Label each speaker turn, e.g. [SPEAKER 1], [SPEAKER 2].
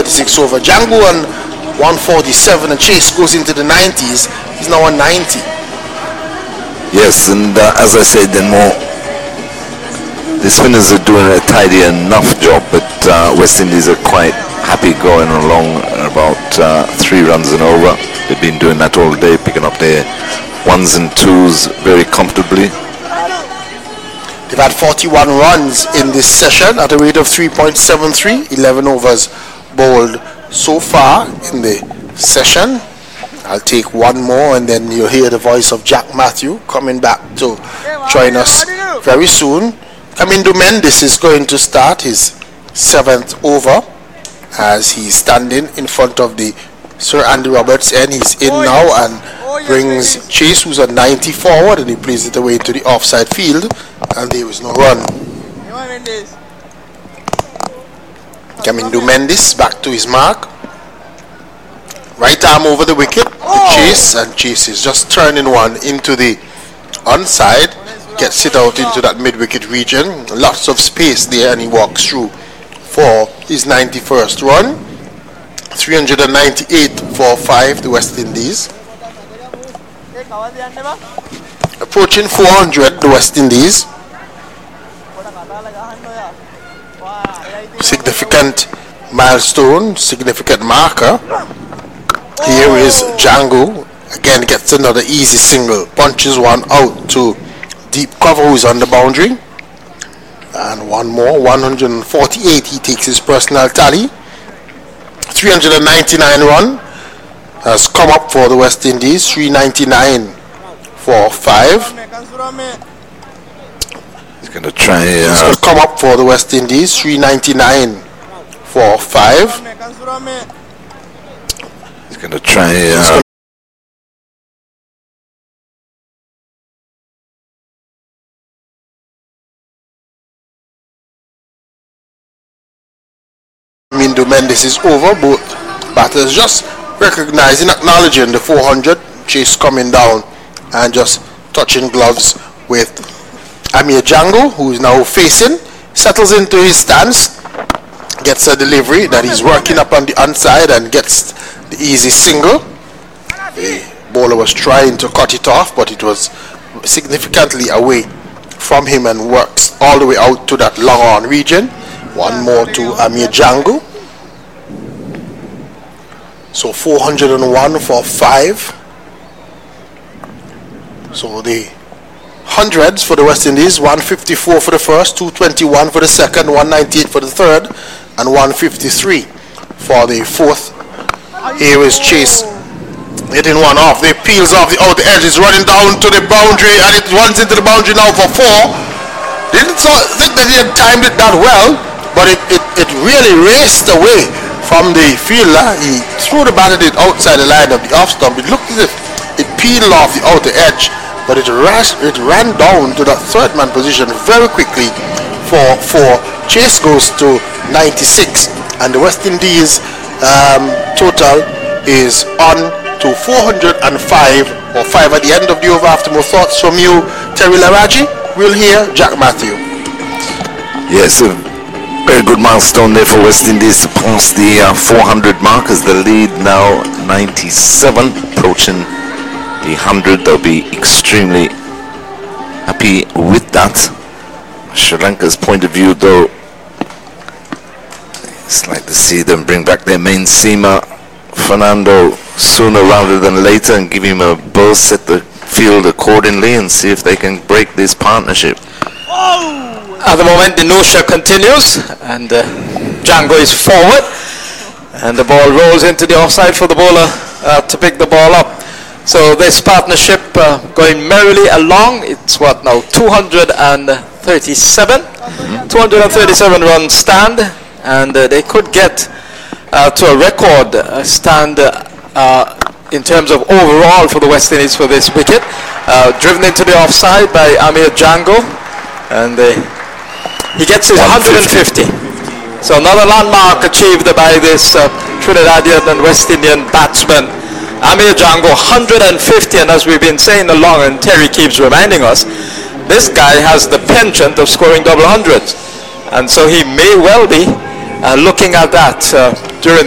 [SPEAKER 1] 146 over. Django on 147, and Chase goes into the 90s. He's now on 90.
[SPEAKER 2] Yes, and as I said, then the spinners are doing a tidy enough job, but West Indies are quite happy going along about 3 runs and over. They've been doing that all day, picking up their 1s and 2s very comfortably.
[SPEAKER 1] They've had 41 runs in this session at a rate of 3.73, 11 overs bowled so far in the session. I'll take one more and then you'll hear the voice of Jack Matthew coming back to join us very soon. Kamindo Mendes is going to start his 7th over as he's standing in front of the Sir Andy Roberts end. He's in now and brings Chase, who's at 90, forward, and he plays it away to the offside field, and there was no run. Kamindo Mendes back to his mark. Right arm over the wicket to Chase, and Chase is just turning one into the onside. Gets it out into that mid-wicket region. Lots of space there, and he walks through for his 91st run. 398 for 5, the West Indies. Approaching 400, the West Indies. Significant milestone, significant marker. Here is Django. Again gets another easy single. Punches one out to deep cover, who's on the boundary. And one more, 148. He takes his personal tally. 399 run has come up for the West Indies. 399 for 5.
[SPEAKER 2] He's going to try.
[SPEAKER 1] It's going to come up for the West Indies. 399 for 5.
[SPEAKER 2] He's going to try.
[SPEAKER 1] Kamindo Mendes is over. Both batters just recognizing, acknowledging the 400. Chase coming down and just touching gloves with Amir Django, who is now facing, settles into his stance, gets a delivery that he's working up on the onside and gets the easy single. The bowler was trying to cut it off, but it was significantly away from him and works all the way out to that long on region. One more to Amir Django. So 401 for 5. So the hundreds for the West Indies, 154 for the first, 221 for the second, 198 for the third, and 153 for the fourth. Here is Chase hitting one off. They peels off the outer edge. It's running down to the boundary, and it runs into the boundary now for 4. Didn't think that he had timed it that well, but it really raced away from the fielder. He threw the bat at it outside the line of the off stump. It looked as if it peeled off the outer edge, but it ran down to that third man position very quickly for 4. Chase goes to 96, and the West Indies total is on to 405 or 5 at the end of the over. After more thoughts from you, Terry Laraji, we'll hear Jack Matthew.
[SPEAKER 2] Yes, a very good milestone there for West Indies to pass the 400 mark as the lead now 97, approaching the 100. They'll be extremely happy with that. Sri Lanka's point of view, though, it's like to see them bring back their main seamer Fernando sooner rather than later and give him a buzz, set the field accordingly, and see if they can break this partnership.
[SPEAKER 3] At the moment, the no-shot continues, and Django is forward, and the ball rolls into the offside for the bowler to pick the ball up. So this partnership going merrily along. It's what now, 237? 237 run stand, and they could get to a record stand in terms of overall for the West Indies for this wicket. Driven into the offside by Amir Django, and he gets his 150. So another landmark achieved by this Trinidadian and West Indian batsman, Amir Django, 150. And as we've been saying along, and Terry keeps reminding us, this guy has the penchant of scoring double hundreds, and so he may well be looking at that during